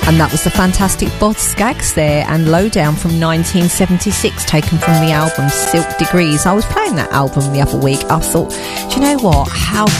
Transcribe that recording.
And that was the fantastic Boz Scaggs there, and Lowdown from 1976, taken from the album Silk Degrees. I was playing that album the other week. I thought, do you know what? How